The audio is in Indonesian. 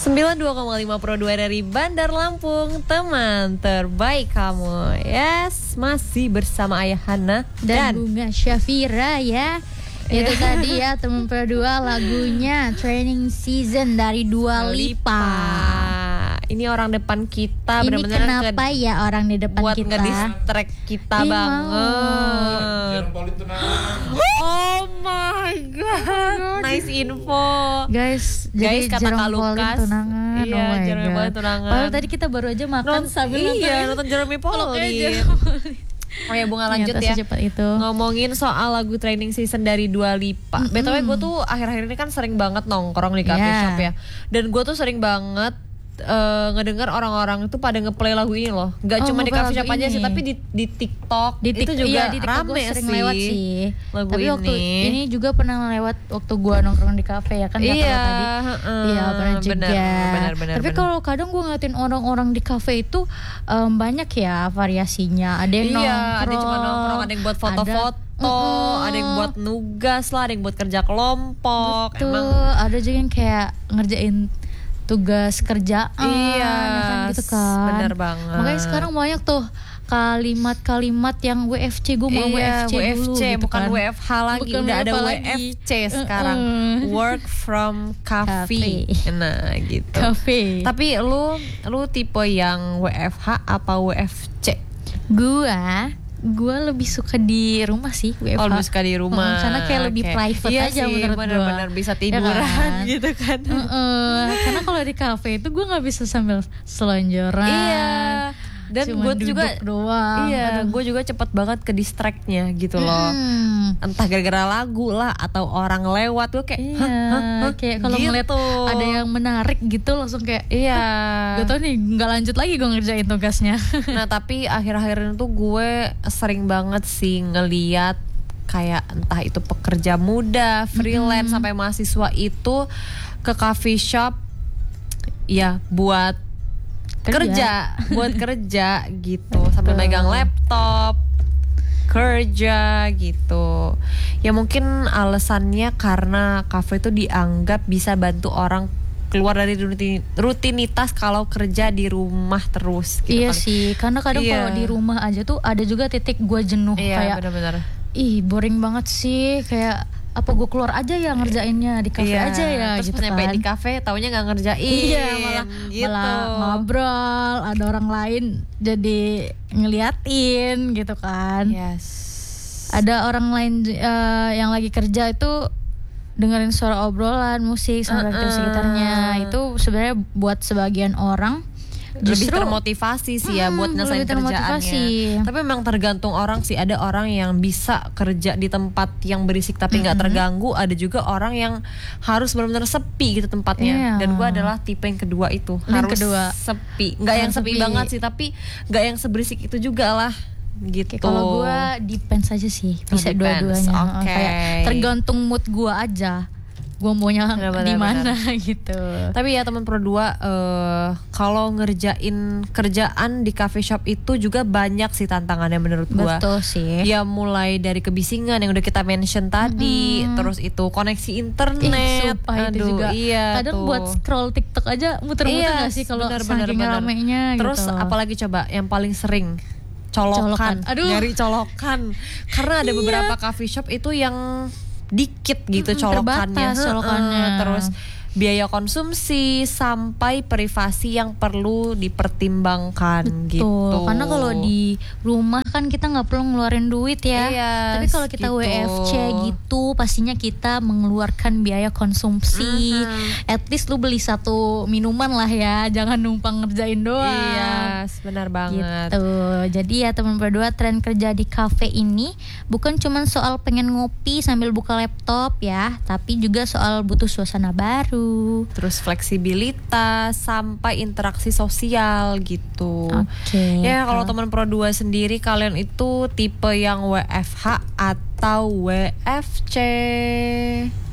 92,5 Pro 2 dari Bandar Lampung, teman terbaik kamu. Yes, masih bersama Ayah Hana dan Bunga Syafira ya. Itu tadi ya teman Pro 2 lagunya Training Season dari Dua Lipa. Ini orang depan kita ini benar-benar kenapa ya orang di depan buat kita ngedistract kita banget. Oh my god, nice info. Guys kata Kak Lukas, tunangan. iya, Jeremy Pauline tunangan. Padahal tadi kita baru aja makan sambil nonton Jeremy Pauline. Oh ya Bunga lanjut ya. Itu. Ngomongin soal lagu Training Season dari Dua Lipa. BTW gue tuh akhir-akhir ini kan sering banget nongkrong di cafe shop ya. Dan gue tuh sering banget ngedengar orang-orang itu pada ngeplay lagu ini loh. Gak cuma di cafe shop aja sih, tapi di TikTok itu juga di rame sering sih. Lewat sih. Lagu tapi ini. Waktu ini juga pernah lewat waktu gua nongkrong di kafe ya kan tadi. Iya pernah juga. Benar, tapi kalau kadang gua ngeliatin orang-orang di kafe itu banyak ya variasinya. Ada yang nongkrong, ada cuma nongkrong, ada yang buat foto-foto, ada yang buat nugas lah, ada yang buat kerja kelompok. Betul, ada juga yang kayak ngerjain tugas kerjaan, kan gitu kan. Bener banget. Makanya sekarang banyak tuh kalimat-kalimat yang WFC, gue mau WFC dulu gitu bukan kan. WFH lagi, bukan udah ada lagi. WFC sekarang. Work from cafe. Nah, gitu. Cafe. Tapi lu tipe yang WFH apa WFC? Gue lebih suka di rumah sih WFH. Oh, lebih suka di rumah. Karena kayak lebih private aja sih, menurut gue. Bener-bener bisa tiduran ya kan? Gitu kan. Karena kalau di kafe itu gue nggak bisa sambil selonjoran. Iya. Dan gue juga doang. Iya, gue juga cepet banget ke distract-nya gitu loh. Entah gara-gara lagu lah atau orang lewat tuh kayak kayak kalau gitu. ngeliat ada yang menarik gitu langsung kayak gak tau nih nggak lanjut lagi gue ngerjain tugasnya. Nah tapi akhir-akhir itu gue sering banget sih ngeliat kayak entah itu pekerja muda, freelance sampai mahasiswa itu ke coffee shop ya buat kerja gitu sambil megang laptop kerja gitu. Ya mungkin alasannya karena kafe itu dianggap bisa bantu orang keluar dari rutinitas kalau kerja di rumah terus gitu. Iya sih, karena kadang kalau di rumah aja tuh ada juga titik gue jenuh kayak bener-bener. Ih boring banget sih, kayak apa gue keluar aja ya ngerjainnya di kafe aja ya. Terus gitu nyampe kan di kafe taunya nggak ngerjain. Iya malah ngobrol, ada orang lain jadi ngeliatin gitu kan. Yes. Ada orang lain yang lagi kerja itu dengerin suara obrolan, musik sama di sekitarnya. Itu sebenarnya buat sebagian orang lebih termotivasi sih ya buat nyelesain kerjaannya. Tapi memang tergantung orang sih. Ada orang yang bisa kerja di tempat yang berisik tapi nggak terganggu. Ada juga orang yang harus benar-benar sepi gitu tempatnya. Dan gue adalah tipe yang kedua itu. Harus sepi. Nggak yang sepi banget sih, tapi nggak yang seberisik itu juga lah. Gitu. Kalau gue depends aja sih, bisa dua-duanya. Kayak tergantung mood gue aja. Gue maunya di mana gitu. Tapi ya teman Pro 2 kalau ngerjain kerjaan di coffee shop itu juga banyak sih tantangannya menurut gue. Betul sih. Ya mulai dari kebisingan yang udah kita mention tadi, terus itu koneksi internet. Itu juga. Kadang buat scroll TikTok aja muter-muter gak sih kalau saking ramenya gitu. Terus apalagi coba yang paling sering colokan. Nyari colokan. Karena ada beberapa coffee shop itu yang dikit gitu colokannya. Terus biaya konsumsi sampai privasi yang perlu dipertimbangkan. Betul, gitu. Karena kalau di rumah kan kita nggak perlu ngeluarin duit ya. Tapi kalau kita gitu. WFC gitu pastinya kita mengeluarkan biaya konsumsi. At least lu beli satu minuman lah ya, jangan numpang ngerjain doang. Iya, benar banget. Gitu. Jadi ya teman berdua, tren kerja di kafe ini bukan cuma soal pengen ngopi sambil buka laptop ya, tapi juga soal butuh suasana baru. Terus fleksibilitas sampai interaksi sosial gitu. Ya kalau teman Pro 2 sendiri, kalian itu tipe yang WFH atau WFC?